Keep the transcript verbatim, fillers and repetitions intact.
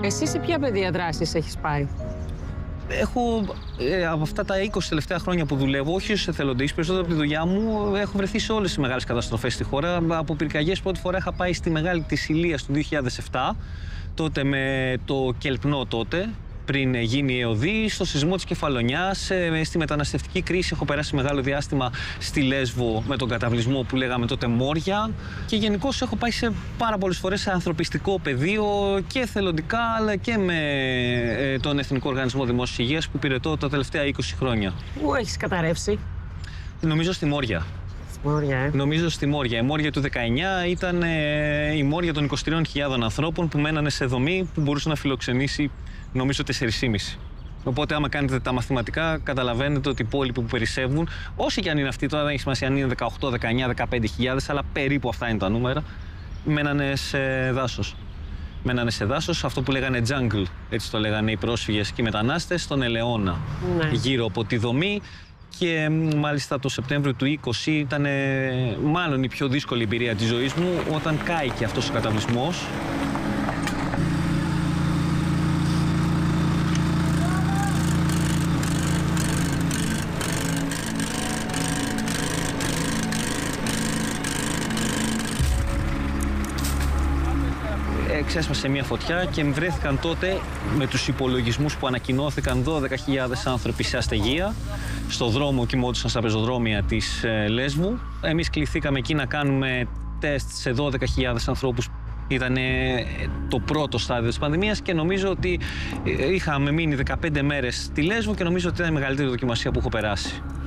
Εσύ σε ποια πεδία δράσης έχεις πάει? Έχω ε, από αυτά τα είκοσι τελευταία χρόνια που δουλεύω, όχι ως εθελοντής, περισσότερο από τη δουλειά μου, έχω βρεθεί σε όλες τις μεγάλες καταστροφές στη χώρα. Από πυρκαγιές πρώτη φορά είχα πάει στη Μεγάλη της Ηλίας του δύο χιλιάδες επτά, τότε με το Κελπνό τότε, πριν γίνει η ΕΟΔΗ, στο σεισμό της Κεφαλονιάς, στη μεταναστευτική κρίση έχω περάσει μεγάλο διάστημα στη Λέσβο με τον καταβλισμό που λέγαμε τότε Μόρια και γενικώς έχω πάει σε πάρα πολλές φορές σε ανθρωπιστικό πεδίο και εθελοντικά αλλά και με τον Εθνικό Οργανισμό Δημόσιας Υγείας που υπηρετώ τα τελευταία είκοσι χρόνια. Πού έχεις καταρρεύσει? Νομίζω στη Μόρια. Μόρια, ε. Νομίζω στη Μόρια. Η Μόρια του δεκαεννιά ήταν ε, η Μόρια των είκοσι τριών χιλιάδων ανθρώπων που μένανε σε δομή που μπορούσε να φιλοξενήσει νομίζω τέσσερα κόμμα πέντε. Οπότε, άμα κάνετε τα μαθηματικά, καταλαβαίνετε ότι οι υπόλοιποι που περισσεύουν, όσοι και αν είναι αυτοί, τώρα δεν έχει σημασία αν είναι δεκαοκτώ, δεκαεννιά, δεκαπέντε χιλιάδες, αλλά περίπου αυτά είναι τα νούμερα, μένανε σε δάσος. Μένανε σε δάσος, αυτό που λέγανε jungle, έτσι το λέγανε οι πρόσφυγες και οι μετανάστες, στον Ελαιώνα, ναι. Γύρω από τη δομή. Και μάλιστα το Σεπτέμβριο του είκοσι ήταν μάλλον η πιο δύσκολη εμπειρία της ζωής μου όταν κάηκε αυτός ο καταβλισμός. Ξέσπασε μια φωτιά και βρέθηκαν τότε με τους υπολογισμούς που ανακοινώθηκαν δώδεκα χιλιάδες άνθρωποι σε αστεγία. Στο δρόμο κοιμόντουσαν στα πεζοδρόμια της ε, Λέσβου. Εμείς κληθήκαμε εκεί να κάνουμε τεστ σε δώδεκα χιλιάδες ανθρώπους. Ήταν ε, το πρώτο στάδιο της πανδημίας και νομίζω ότι ε, είχαμε μείνει δεκαπέντε μέρες στη Λέσβο και νομίζω ότι ήταν η μεγαλύτερη δοκιμασία που έχω περάσει.